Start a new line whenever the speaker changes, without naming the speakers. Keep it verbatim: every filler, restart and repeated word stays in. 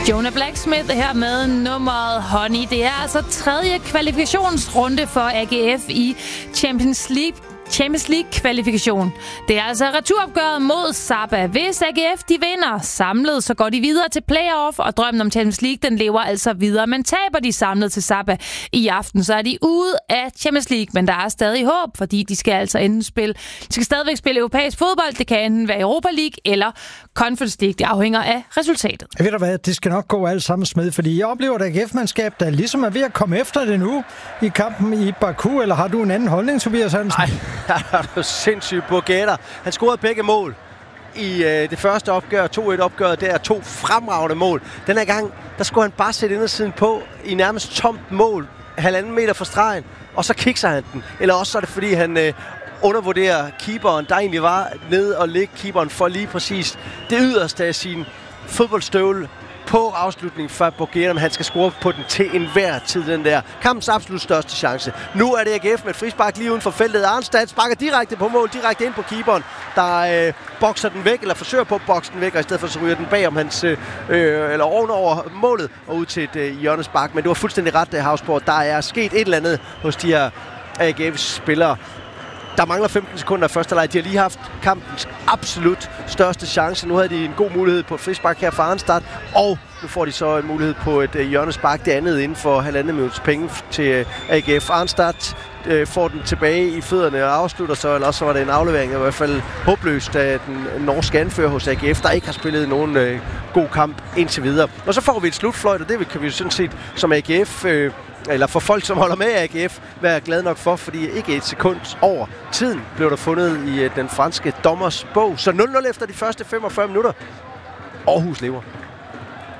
Jonah Blacksmith her med nummeret Honey. Det er altså tredje kvalifikationsrunde for A G F i Champions League. Champions League-kvalifikation. Det er altså returopgøret mod Saba. Hvis A G F de vinder samlet, så går de videre til playoff, og drømmen om Champions League, den lever altså videre. Men taber de samlet til Saba i aften, så er de ude af Champions League. Men der er stadig håb, fordi de skal altså enten spille, de skal stadigvæk spille europæisk fodbold. Det kan enten være Europa League eller Conference League. Det afhænger af resultatet.
Jeg ved du hvad, det skal nok gå alt sammen smed, fordi jeg oplever et A G F-mandskab, der ligesom er ved at komme efter det nu i kampen i Baku. Eller har du en anden holdning, Tobias Hansen?
Nej. Han er jo sindssygt på gætter. Han scorede begge mål i øh, det første opgør, to et opgør, der er to fremragende mål. Den her gang, der skulle han bare sætte indersiden på i nærmest tomt mål, halvanden meter fra stregen, og så kikser han den. Eller også så er det, fordi han øh, undervurderer keeperen, der egentlig var nede og ligge keeperen for lige præcis det yderste af sin fodboldstøvle på afslutningen for Borgera, men han skal score på den til enhver tid, den der. Kampens absolut største chance. Nu er det A G F med et frispark lige uden for feltet. Arnstad sparker direkte på mål, direkte ind på keeperen, der øh, bokser den væk, eller forsøger på at bokse den væk, og i stedet for så ryger den bag om hans, øh, eller ovenover målet, og ud til et øh, hjørnespark. Men det var fuldstændig ret, det Havsborg. Der er sket et eller andet hos de her A G F-spillere. Der mangler femten sekunder af første leg. De har lige haft kampens absolut største chance. Nu havde de en god mulighed på et frispark her fra Arnstad, og nu får de så en mulighed på et uh, hjørnespark. Det andet inden for halvandet minuts penge til uh, A G F. Arnstad uh, får den tilbage i fødderne og afslutter så, eller så var det en aflevering. I hvert fald håbløst af den norske anfører hos A G F, der ikke har spillet nogen uh, god kamp indtil videre. Og så får vi et slutfløjt, og det kan vi jo sådan set som A G F... Uh, eller for folk, som holder med A G F, være glad nok for, fordi ikke et sekund over tiden blev der fundet i uh, den franske dommers bog. Så nul nul efter de første femogfyrre minutter. Aarhus lever.